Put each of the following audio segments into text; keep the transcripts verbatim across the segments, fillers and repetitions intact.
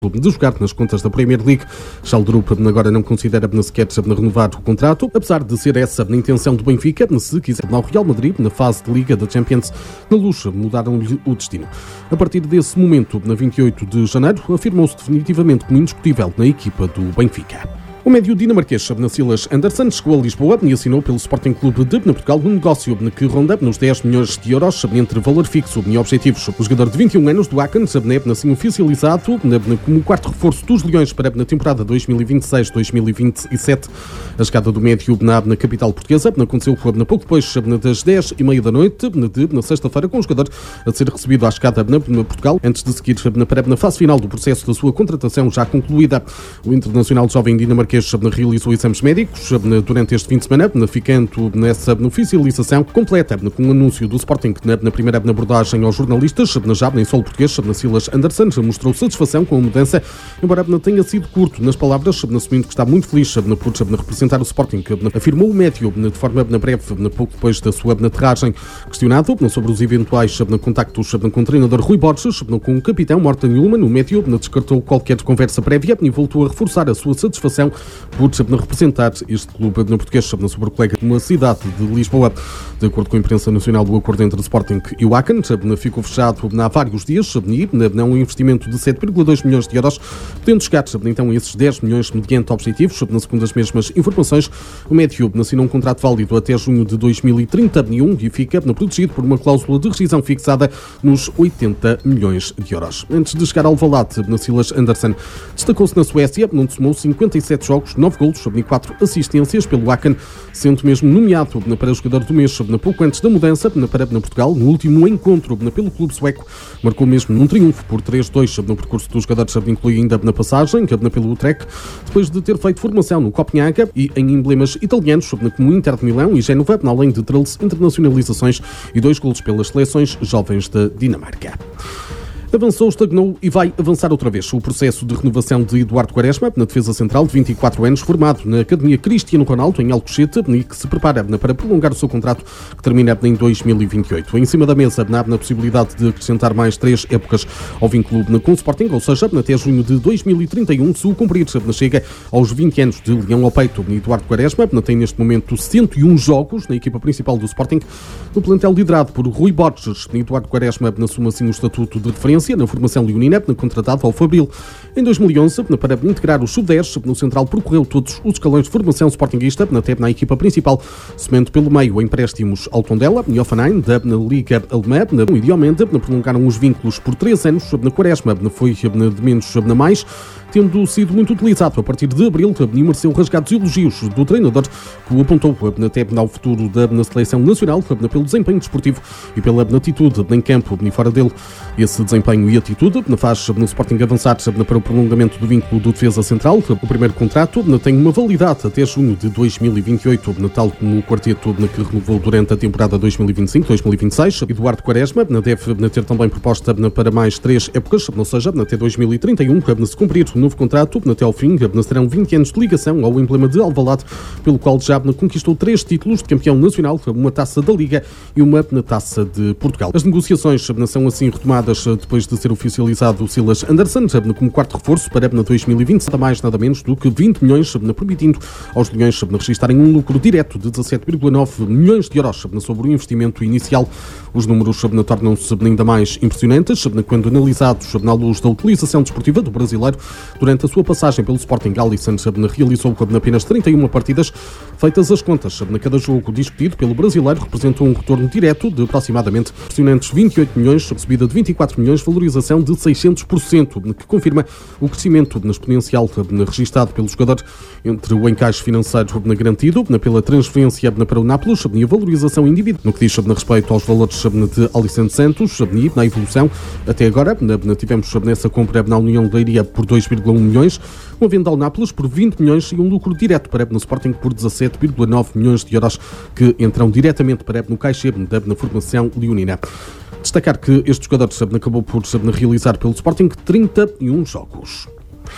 de jogar nas contas da Premier League. Schalke agora não considera sequer renovar o contrato, apesar de ser essa a intenção do Benfica, se quiser ao Real Madrid na fase de Liga da Champions. Na Luz mudaram-lhe o destino. A partir desse momento, na vinte e oito de janeiro, afirmou-se definitivamente como indiscutível na equipa do Benfica. O médio dinamarquês Silas Andersen chegou a Lisboa e assinou pelo Sporting Clube de Portugal um negócio que ronda nos dez milhões de euros entre valor fixo e objetivos. O jogador de vinte e um anos do Aachen é assim oficializado como o quarto reforço dos Leões para a temporada dois mil e vinte e seis dois mil e vinte e sete. A chegada do médio na capital portuguesa aconteceu pouco depois das dez e meia da noite de na sexta-feira, com o jogador a ser recebido à chegada na Portugal, antes de seguir para na fase final do processo da sua contratação já concluída. O internacional jovem dinamarquês realizou exames médicos durante este fim de semana, ficando nessa oficialização completa com o anúncio do Sporting na primeira abordagem aos jornalistas. Já em solo português, Silas Andersen mostrou satisfação com a mudança, embora tenha sido curto nas palavras, assumindo que está muito feliz por representar o Sporting, afirmou o médio de forma breve, pouco depois da sua aterragem. Questionado sobre os eventuais contactos com o treinador Rui Borges, com o capitão Morten Ullmann, o médio descartou qualquer conversa prévia e voltou a reforçar a sua satisfação por representar este clube no português sobre o colega de uma cidade de Lisboa. De acordo com a imprensa nacional, o acordo entre o Sporting e o Aachen ficou fechado há vários dias e um investimento de sete vírgula dois milhões de euros, podendo chegar então a esses dez milhões mediante objetivos. Segundo as mesmas informações, o médio assinou um contrato válido até junho de dois mil e trinta e um e fica protegido por uma cláusula de rescisão fixada nos oitenta milhões de euros. Antes de chegar ao Alvalade, Silas Andersen destacou-se na Suécia, onde somou cinquenta e sete jogos, nove golos e quatro assistências pelo Aachen, sendo mesmo nomeado para o jogador do mês pouco antes da mudança para Portugal. No último encontro pelo clube sueco, marcou mesmo um triunfo por três a dois no percurso dos jogadores, inclui ainda na passagem pelo Utrecht, depois de ter feito formação no Copenhaga e em emblemas italianos como Inter de Milão e Génova, além de treze internacionalizações e dois golos pelas seleções jovens da Dinamarca. Avançou, estagnou e vai avançar outra vez o processo de renovação de Eduardo Quaresma, na defesa central de vinte e quatro anos, formado na Academia Cristiano Ronaldo, em Alcochete, e que se prepara para prolongar o seu contrato, que termina em dois mil e vinte e oito. Em cima da mesa, na possibilidade de acrescentar mais três épocas ao vínculo com o Sporting, ou seja, até junho de dois mil e trinta e um, se o cumprir, chega aos vinte anos de leão ao peito. Eduardo Quaresma tem neste momento cento e um jogos na equipa principal do Sporting, no plantel liderado por Rui Borges. Eduardo Quaresma assume assim o estatuto de referência na formação leonina, contratado ao Fabril em dois mil e onze para integrar o sub dez. No central percorreu todos os escalões de formação sportinguista, até na equipa principal, somando pelo meio empréstimos ao Tondela e Hoffenheim da Liga Alemã. Idealmente, prolongaram os vínculos por três anos. Na Quaresma foi de menos a mais, tendo sido muito utilizado a partir de abril e mereceu rasgados elogios do treinador, que o apontou até ao futuro da seleção nacional pelo desempenho desportivo e pela atitude em campo e fora dele. Esse desempenho e atitude faz no Sporting avançar para o prolongamento do vínculo do defesa central. O primeiro contrato tem uma validade até junho de dois mil e vinte e oito, tal como o quarteto que renovou durante a temporada dois mil e vinte e cinco dois mil e vinte e seis. Eduardo Quaresma deve ter também proposta para mais três épocas, ou seja, até dois mil e trinta e um, se cumprir o novo contrato até ao fim. Serão vinte anos de ligação ao emblema de Alvalade, pelo qual já conquistou três títulos de campeão nacional, uma taça da Liga e uma taça de Portugal. As negociações são assim retomadas depois de ser oficializado o Silas Andersen como quarto reforço para dois mil e vinte, nada mais nada menos do que vinte milhões, permitindo aos Leões registarem um lucro direto de dezassete vírgula nove milhões de euros sobre o investimento inicial. Os números tornam-se ainda mais impressionantes quando analisados na luz da utilização desportiva do brasileiro. Durante a sua passagem pelo Sporting, Alisson realizou apenas trinta e uma partidas. Feitas as contas, cada jogo discutido pelo brasileiro representou um retorno direto de aproximadamente impressionantes vinte e oito milhões, subida de vinte e quatro milhões, valorização de seiscentos por cento, que confirma o crescimento exponencial registado pelo jogador entre o encaixe financeiro garantido pela transferência para o Nápoles e a valorização individual. No que diz respeito aos valores de Alisson Santos e na evolução, até agora tivemos nessa compra na União de Leiria por dois vírgula um milhões, uma venda ao Nápoles por vinte milhões e um lucro direto para no Sporting por dezassete vírgula nove milhões de euros, que entram diretamente para no caixa na formação leonina. Destacar que este jogador acabou por realizar pelo Sporting trinta e um jogos.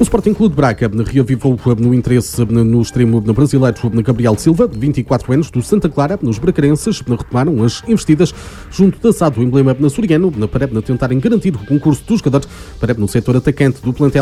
O Sporting Clube de Braga reavivou no interesse no extremo brasileiro Gabriel Silva, de vinte e quatro anos, do Santa Clara. Os bracarenses retomaram as investidas junto da S A D, o emblema açoriano, para tentarem garantir o concurso dos jogadores para no setor atacante do plantel.